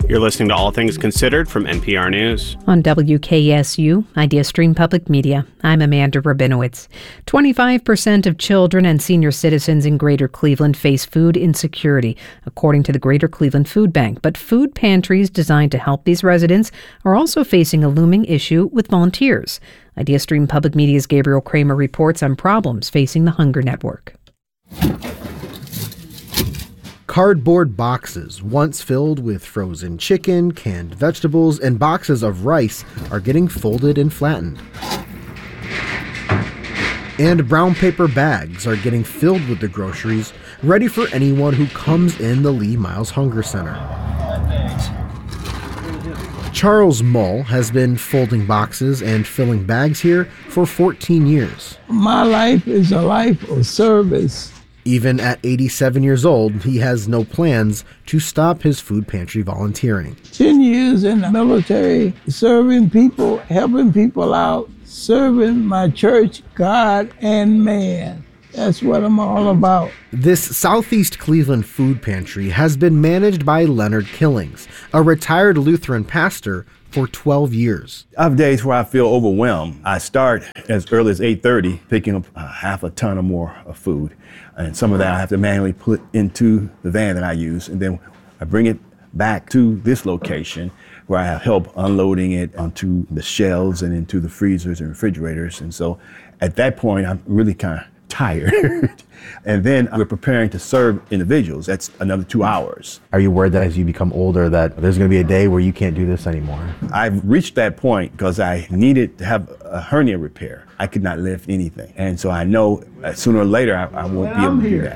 You're listening to All Things Considered from NPR News. On WKSU, IdeaStream Public Media, I'm Amanda Rabinowitz. 25% of children and senior citizens in Greater Cleveland face food insecurity, according to the Greater Cleveland Food Bank. But food pantries designed to help these residents are also facing a looming issue with volunteers. IdeaStream Public Media's Gabriel Kramer reports on problems facing the Hunger Network. Cardboard boxes, once filled with frozen chicken, canned vegetables, and boxes of rice, are getting folded and flattened. And brown paper bags are getting filled with the groceries, ready for anyone who comes in the Lee Miles Hunger Center. Charles Mull has been folding boxes and filling bags here for 14 years. My life is a life of service. Even at 87 years old, he has no plans to stop his food pantry volunteering. 10 years in the military, serving people, helping people out, serving my church, God, and man. That's what I'm all about. This Southeast Cleveland food pantry has been managed by Leonard Killings, a retired Lutheran pastor, for 12 years. I have days where I feel overwhelmed. I start as early as 8:30, picking up half a ton or more of food. And some of that I have to manually put into the van that I use. And then I bring it back to this location where I have help unloading it onto the shelves and into the freezers and refrigerators. And so at that point, I'm really kind of tired. And then we're preparing to serve individuals. That's another 2 hours. Are you worried that as you become older that there's going to be a day where you can't do this anymore? I've reached that point because I needed to have a hernia repair. I could not lift anything. And so I know sooner or later I won't be able to do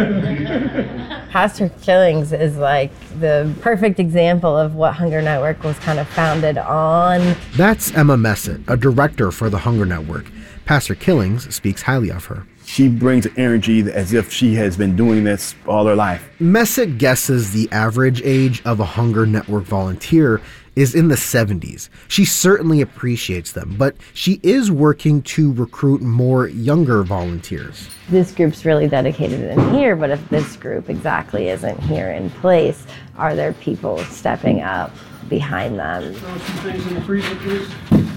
that. Pastor Killings is like the perfect example of what Hunger Network was kind of founded on. That's Emma Messett, a director for the Hunger Network. Pastor Killings speaks highly of her. She brings energy as if she has been doing this all her life. Messett guesses the average age of a Hunger Network volunteer is in the 70s. She certainly appreciates them, but she is working to recruit more younger volunteers. This group's really dedicated in here, but if this group exactly isn't here in place, are there people stepping up behind them? Throw some things in the freezer, please.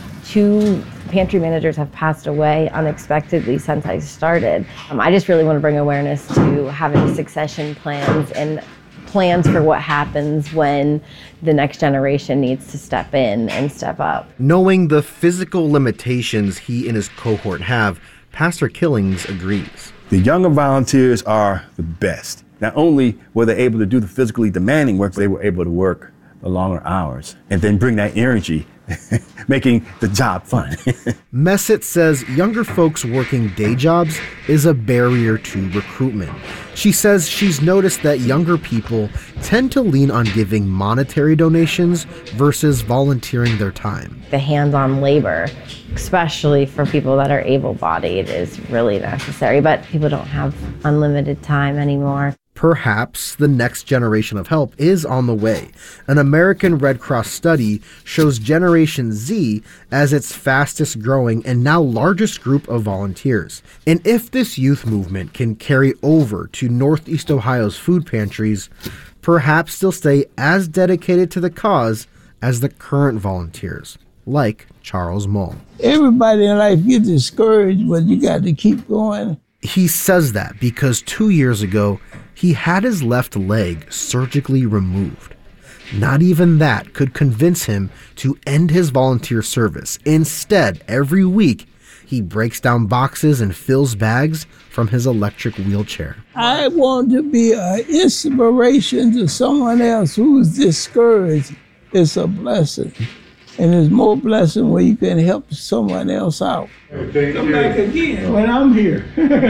2 pantry managers have passed away unexpectedly since I started. I just really want to bring awareness to having succession plans and plans for what happens when the next generation needs to step in and step up. Knowing the physical limitations he and his cohort have, Pastor Killings agrees. The younger volunteers are the best. Not only were they able to do the physically demanding work, they were able to work the longer hours and then bring that energy, making the job fun. Messett says younger folks working day jobs is a barrier to recruitment. She says she's noticed that younger people tend to lean on giving monetary donations versus volunteering their time. The hands-on labor, especially for people that are able-bodied, is really necessary, but people don't have unlimited time anymore. Perhaps the next generation of help is on the way. An American Red Cross study shows Generation Z as its fastest growing and now largest group of volunteers. And if this youth movement can carry over to Northeast Ohio's food pantries, perhaps they'll stay as dedicated to the cause as the current volunteers, like Charles Mull. Everybody in life gets discouraged, but you got to keep going. He says that because 2 years ago, he had his left leg surgically removed. Not even that could convince him to end his volunteer service. Instead, every week, he breaks down boxes and fills bags from his electric wheelchair. I want to be an inspiration to someone else who's discouraged. It's a blessing. And there's more blessing when you can help someone else out. Come back again when I'm here.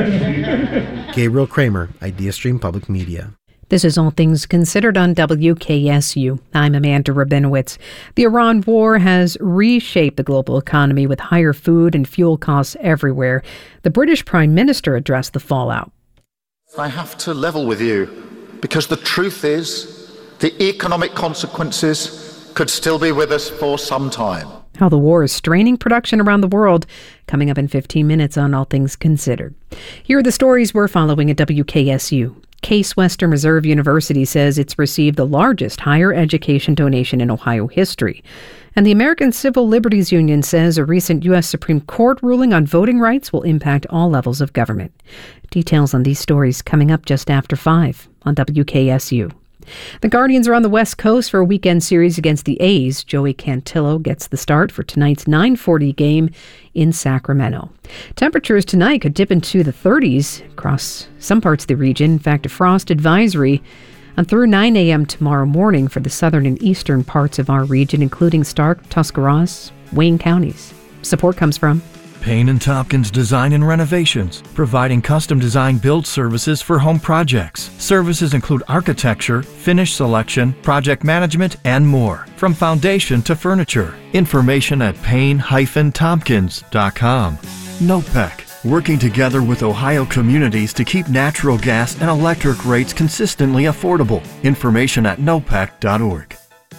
Gabriel Kramer, IdeaStream Public Media. This is All Things Considered on WKSU. I'm Amanda Rabinowitz. The Iran war has reshaped the global economy with higher food and fuel costs everywhere. The British Prime Minister addressed the fallout. I have to level with you because the truth is the economic consequences could still be with us for some time. How the war is straining production around the world, coming up in 15 minutes on All Things Considered. Here are the stories we're following at WKSU. Case Western Reserve University says it's received the largest higher education donation in Ohio history. And the American Civil Liberties Union says a recent U.S. Supreme Court ruling on voting rights will impact all levels of government. Details on these stories coming up just after 5 on WKSU. The Guardians are on the West Coast for a weekend series against the A's. Joey Cantillo gets the start for tonight's 9:40 game in Sacramento. Temperatures tonight could dip into the 30s across some parts of the region. In fact, a frost advisory on through 9 a.m. tomorrow morning for the southern and eastern parts of our region, including Stark, Tuscarawas, Wayne counties. Support comes from Payne & Tompkins Design and Renovations, providing custom design build services for home projects. Services include architecture, finish selection, project management, and more. From foundation to furniture. Information at payne-tompkins.com. NOPEC, working together with Ohio communities to keep natural gas and electric rates consistently affordable. Information at nopec.org.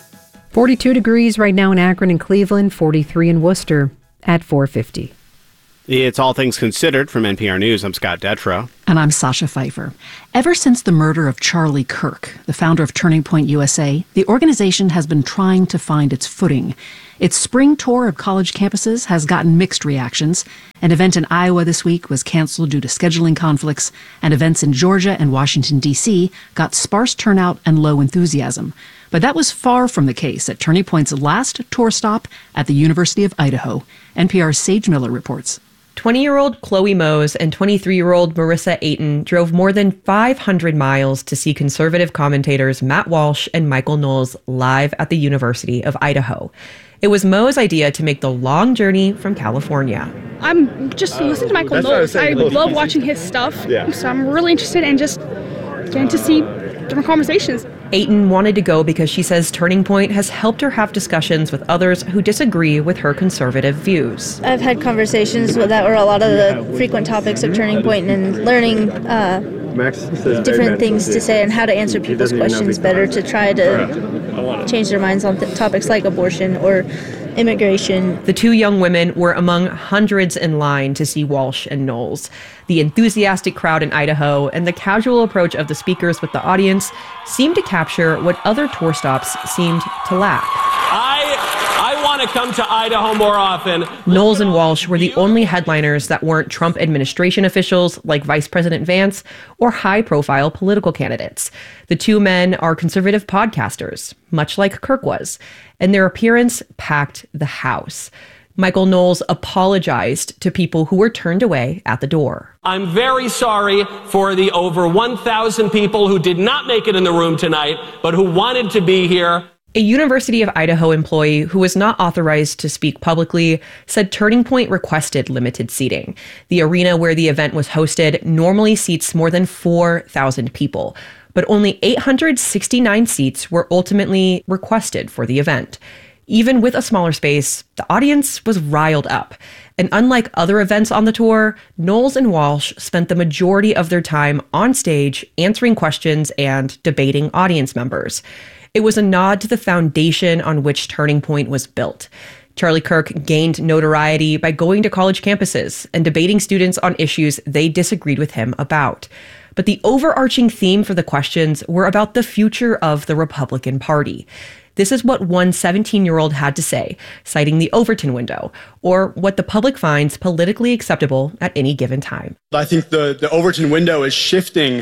42 degrees right now in Akron and Cleveland, 43 in Worcester at 4:50. It's All Things Considered from NPR News. I'm Scott Detrow. And I'm Sasha Pfeiffer. Ever since the murder of Charlie Kirk, the founder of Turning Point USA, the organization has been trying to find its footing. Its spring tour of college campuses has gotten mixed reactions. An event in Iowa this week was canceled due to scheduling conflicts, and events in Georgia and Washington, D.C. got sparse turnout and low enthusiasm. But that was far from the case at Turning Point's last tour stop at the University of Idaho. NPR's Sage Miller reports. 20-year-old Chloe Mose and 23-year-old Marissa Ayton drove more than 500 miles to see conservative commentators Matt Walsh and Michael Knowles live at the University of Idaho. It was Mo's idea to make the long journey from California. I'm just listening to Michael Knowles. I love watching his stuff, so I'm really interested in just getting to see different conversations. Ayton wanted to go because she says Turning Point has helped her have discussions with others who disagree with her conservative views. I've had conversations that were a lot of the frequent topics of Turning Point and learning different things to say and how to answer people's questions better to try to change their minds on topics like abortion or immigration. The two young women were among hundreds in line to see Walsh and Knowles. The enthusiastic crowd in Idaho and the casual approach of the speakers with the audience seemed to capture what other tour stops seemed to lack. I want to come to Idaho more often. Knowles and Walsh were the only headliners that weren't Trump administration officials like Vice President Vance or high-profile political candidates. The two men are conservative podcasters, much like Kirk was, and their appearance packed the house. Michael Knowles apologized to people who were turned away at the door. I'm very sorry for the over 1,000 people who did not make it in the room tonight, but who wanted to be here. A University of Idaho employee who was not authorized to speak publicly said Turning Point requested limited seating. The arena where the event was hosted normally seats more than 4,000 people, but only 869 seats were ultimately requested for the event. Even with a smaller space, the audience was riled up. And unlike other events on the tour, Knowles and Walsh spent the majority of their time on stage answering questions and debating audience members. It was a nod to the foundation on which Turning Point was built. Charlie Kirk gained notoriety by going to college campuses and debating students on issues they disagreed with him about. But the overarching theme for the questions were about the future of the Republican Party. This is what one 17-year-old had to say, citing the Overton window, or what the public finds politically acceptable at any given time. I think the Overton window is shifting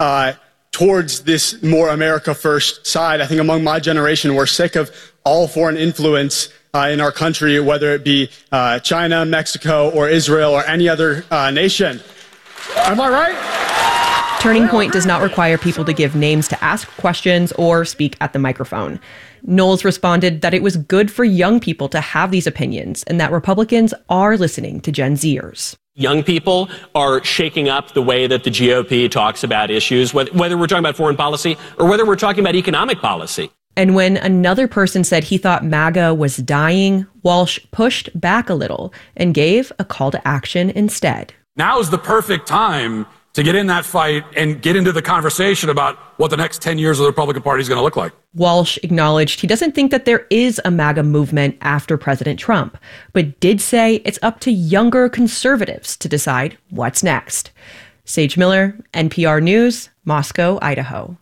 towards this more America First side. I think among my generation, we're sick of all foreign influence in our country, whether it be China, Mexico, or Israel, or any other nation. Am I right? Turning Point does not require people to give names to ask questions or speak at the microphone. Knowles responded that it was good for young people to have these opinions and that Republicans are listening to Gen Zers. Young people are shaking up the way that the GOP talks about issues, whether we're talking about foreign policy or whether we're talking about economic policy. And when another person said he thought MAGA was dying, Walsh pushed back a little and gave a call to action instead. Now is the perfect time to get in that fight and get into the conversation about what the next 10 years of the Republican Party is going to look like. Walsh acknowledged he doesn't think that there is a MAGA movement after President Trump, but did say it's up to younger conservatives to decide what's next. Sage Miller, NPR News, Moscow, Idaho.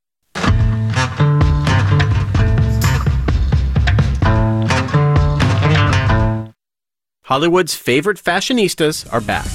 Hollywood's favorite fashionistas are back.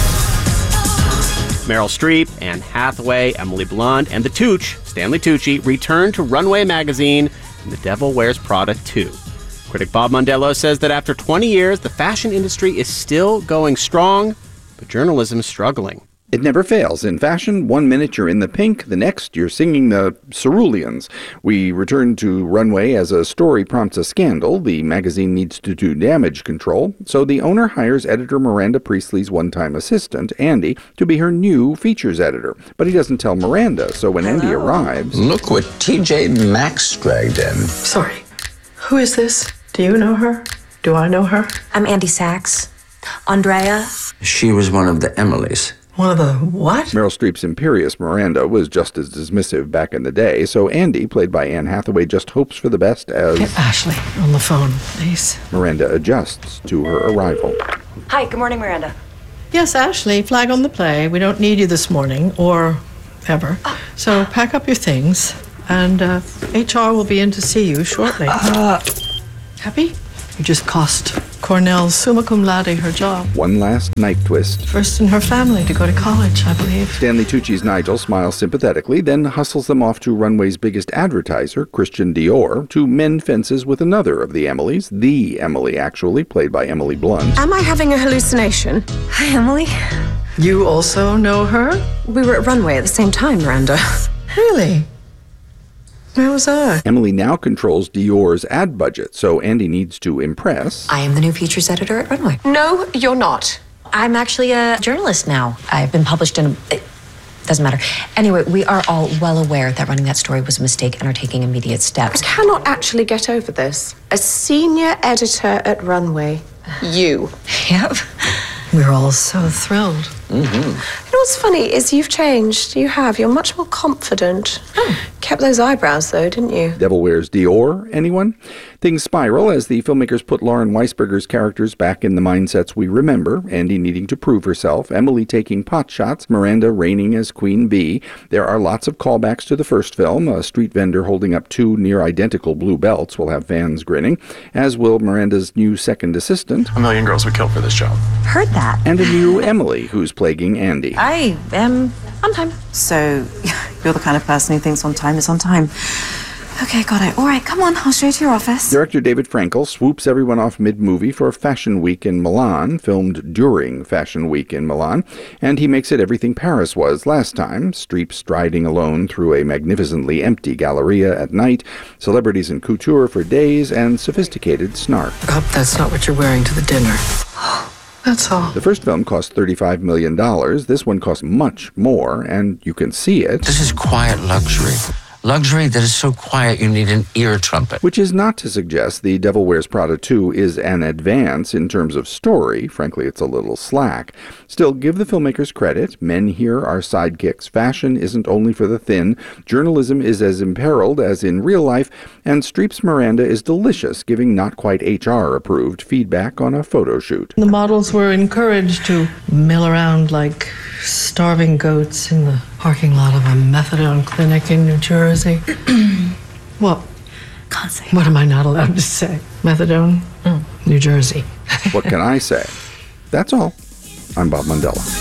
Meryl Streep, Anne Hathaway, Emily Blunt, and the Tooch, Stanley Tucci, return to Runway magazine in The Devil Wears Prada 2. Critic Bob Mondello says that after 20 years, the fashion industry is still going strong, but journalism is struggling. It never fails. In fashion, 1 minute you're in the pink, the next you're singing the Ceruleans. We return to Runway as a story prompts a scandal. The magazine needs to do damage control, so the owner hires editor Miranda Priestley's one-time assistant, Andy, to be her new features editor. But he doesn't tell Miranda, so when Andy arrives... Look what TJ Maxx dragged in. Sorry, who is this? Do you know her? Do I know her? I'm Andy Sachs. Andrea? She was one of the Emilys. One of the what? Meryl Streep's imperious Miranda was just as dismissive back in the day, so Andy, played by Anne Hathaway, just hopes for the best as... Get Ashley on the phone, please. Miranda adjusts to her arrival. Hi, good morning, Miranda. Yes, Ashley, flag on the play. We don't need you this morning, or ever. So pack up your things, and HR will be in to see you shortly. Happy? You just cost Cornell's summa cum laude her job. One last knife twist. First in her family to go to college, I believe. Stanley Tucci's Nigel smiles sympathetically, then hustles them off to Runway's biggest advertiser, Christian Dior, to mend fences with another of the Emilys, the Emily, actually, played by Emily Blunt. Am I having a hallucination? Hi, Emily. You also know her? We were at Runway at the same time, Miranda. Really? Where was I? Emily now controls Dior's ad budget, so Andy needs to impress. I am the new features editor at Runway. No, you're not. I'm actually a journalist now. I've been published in it doesn't matter. Anyway, we are all well aware that running that story was a mistake and are taking immediate steps. I cannot actually get over this. A senior editor at Runway. You. Yep. We're all so thrilled. Mm-hmm. You know what's funny is you've changed. You have. You're much more confident. Oh. Kept those eyebrows, though, didn't you? Devil Wears Dior, anyone? Things spiral as the filmmakers put Lauren Weisberger's characters back in the mindsets we remember, Andy needing to prove herself, Emily taking pot shots, Miranda reigning as Queen Bee. There are lots of callbacks to the first film. A street vendor holding up 2 near-identical blue belts will have fans grinning, as will Miranda's new second assistant. 1 million girls would kill for this job. Heard that. And a new Emily who's plaguing Andy. I am on time. So, you're the kind of person who thinks on time is on time. Okay, got it. All right, come on, I'll show you to your office. Director David Frankel swoops everyone off mid-movie for Fashion Week in Milan, filmed during Fashion Week in Milan, and he makes it everything Paris was last time, Streep striding alone through a magnificently empty Galleria at night, celebrities in couture for days, and sophisticated snark. I hope that's not what you're wearing to the dinner. That's all. The first film cost $35 million. This one costs much more, and you can see it. This is quiet luxury. Luxury that is so quiet you need an ear trumpet. Which is not to suggest The Devil Wears Prada 2 is an advance in terms of story. Frankly, it's a little slack. Still, give the filmmakers credit. Men here are sidekicks. Fashion isn't only for the thin. Journalism is as imperiled as in real life. And Streep's Miranda is delicious, giving not quite HR-approved feedback on a photo shoot. The models were encouraged to mill around like starving goats in the parking lot of a methadone clinic in New Jersey. What? Can't say. What am I not allowed to say? Methadone? New Jersey. What can I say? That's all. I'm Bob Mondello.